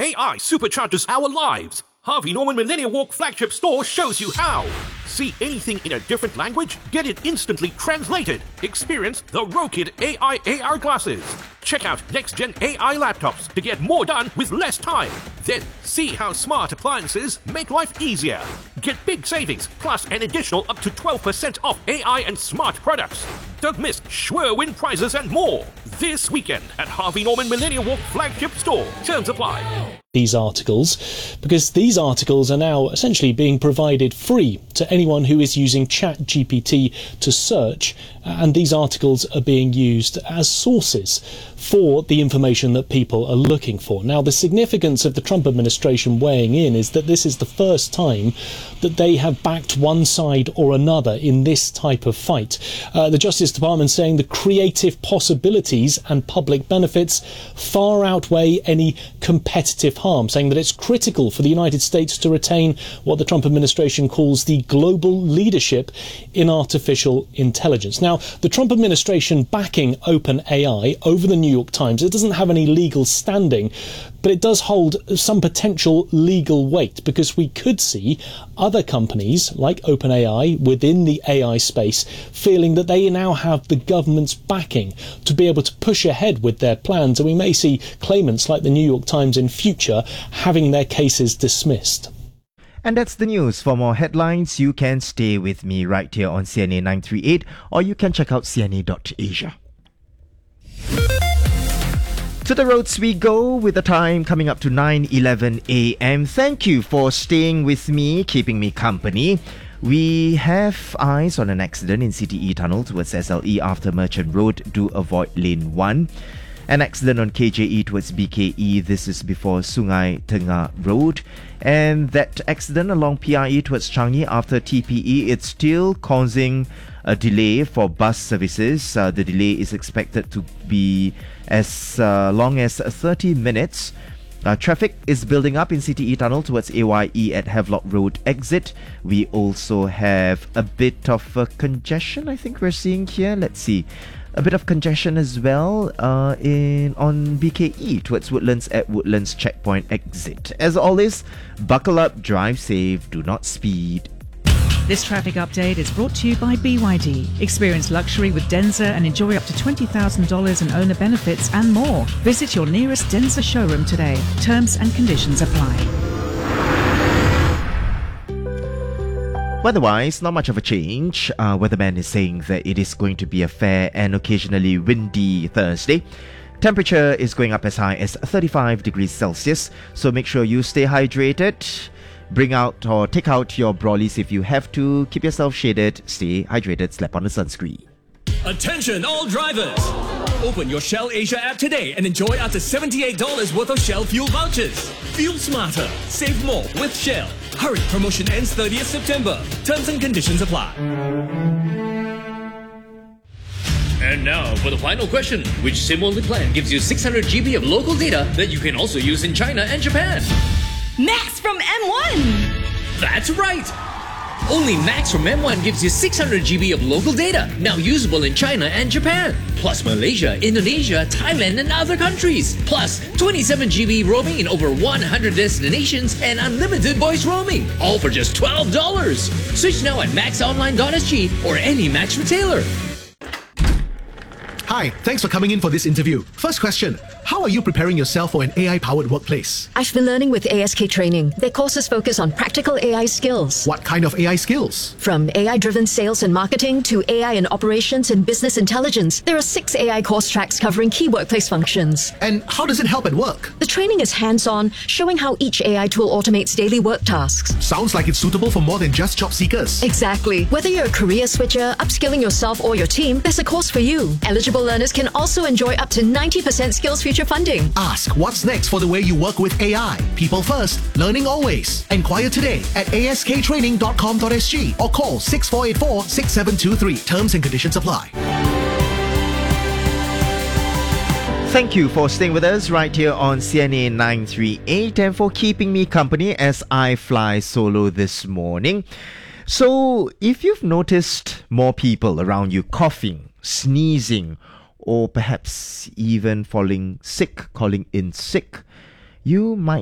AI supercharges our lives. Harvey Norman Millennium Walk flagship store shows you how. See anything in a different language? Get it instantly translated. Experience the Rokid AI AR glasses. Check out next-gen AI laptops to get more done with less time. Then see how smart appliances make life easier. Get big savings plus an additional up to 12% off AI and smart products. Don't miss sure win prizes and more this weekend at Harvey Norman Millennium Walk flagship store. Terms apply. These articles, because these articles are now essentially being provided free to anyone who is using ChatGPT to search, and these articles are being used as sources for the information that people are looking for. Now, the significance of the Trump administration weighing in is that this is the first time that they have backed one side or another in this type of fight. The Justice Department saying the creative possibilities and public benefits far outweigh any competitive harm, saying that it's critical for the United States to retain what the Trump administration calls the global leadership in artificial intelligence. Now, the Trump administration backing OpenAI over the New York Times, it doesn't have any legal standing, but it does hold some potential legal weight, because we could see other companies like OpenAI within the AI space feeling that they now have the government's backing to be able to push ahead with their plans, and we may see claimants like the New York Times in future having their cases dismissed. And that's the news. For more headlines, you can stay with me right here on CNA 938, or you can check out cna.asia. To the roads we go, with the time coming up to 9:11 a.m. Thank you for staying with me, keeping me company. We have eyes on an accident in CTE Tunnel towards SLE after Merchant Road. Do avoid lane 1. An accident on KJE towards BKE. This is before Sungai Tengah Road. And that accident along PRE towards Changi after TPE, it's still causing a delay for bus services. The delay is expected to be as long as 30 minutes. Traffic is building up in CTE Tunnel towards AYE at Havelock Road exit. We also have a bit of congestion, I think we're seeing here. Let's see. A bit of congestion as well on BKE towards Woodlands at Woodlands Checkpoint exit. As always, buckle up, drive safe, do not speed. This traffic update is brought to you by BYD. Experience luxury with Denza and enjoy up to $20,000 in owner benefits and more. Visit your nearest Denza showroom today. Terms and conditions apply. Weather-wise, not much of a change. Weatherman is saying that it is going to be a fair and occasionally windy Thursday. Temperature is going up as high as 35 degrees Celsius, so make sure you stay hydrated. Bring out or take out your brollies if you have to. Keep yourself shaded, stay hydrated, slap on the sunscreen. Attention all drivers! Open your Shell Asia app today and enjoy up to $78 worth of Shell fuel vouchers. Fuel smarter, save more with Shell. Hurry, promotion ends 30th September. Terms and conditions apply. And now for the final question. Which SIM-only plan gives you 600 GB of local data that you can also use in China and Japan? Max from M1! That's right! Only Max from M1 gives you 600 GB of local data, now usable in China and Japan. Plus Malaysia, Indonesia, Thailand and other countries. Plus 27 GB roaming in over 100 destinations and unlimited voice roaming. All for just $12. Switch now at maxonline.sg or any Max retailer. Hi, thanks for coming in for this interview. First question, how are you preparing yourself for an AI-powered workplace? I've been learning with ASK Training. Their courses focus on practical AI skills. What kind of AI skills? From AI-driven sales and marketing to AI in operations and business intelligence, there are 6 AI course tracks covering key workplace functions. And how does it help at work? The training is hands-on, showing how each AI tool automates daily work tasks. Sounds like it's suitable for more than just job seekers. Exactly. Whether you're a career switcher, upskilling yourself or your team, there's a course for you. Eligible learners can also enjoy up to 90% SkillsFuture funding. Ask what's next for the way you work with AI. People first, learning always. Enquire today at asktraining.com.sg or call 6484-6723. Terms and conditions apply. Thank you for staying with us right here on CNA 938 and for keeping me company as I fly solo this morning. So, if you've noticed more people around you coughing, sneezing, or perhaps even falling sick, calling in sick, you might